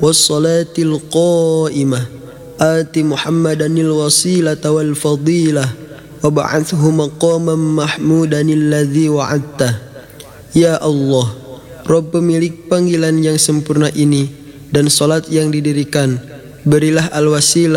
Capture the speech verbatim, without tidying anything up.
wassalatil qa'imah ati Muhammadanil wasilata wal fadilah wab'athhu maqaman mahmudanil ladzi wa'adtah. Ya Allah, Rabb pemilik panggilan yang sempurna ini dan salat yang didirikan, berilah al-wasilah